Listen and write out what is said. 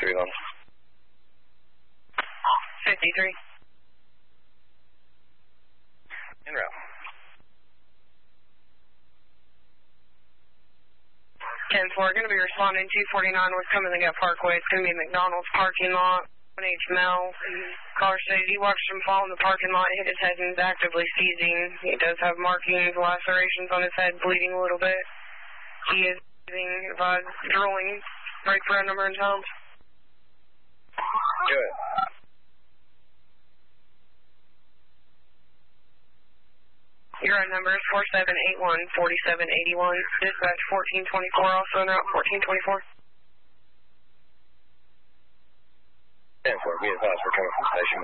53 on. 53. En route. 10-4, going to be responding 249 West Cummins Parkway. It's going to be McDonald's parking lot. 1H Mel. Caller stated he watched him fall in the parking lot, hit his head, and is actively seizing. He does have markings, lacerations on his head, bleeding a little bit. He is drooling. Break for a number and times. Good. Your number is 4781-4781. Dispatch 1424, also en route 1424. 10-4, be advised, we're coming from station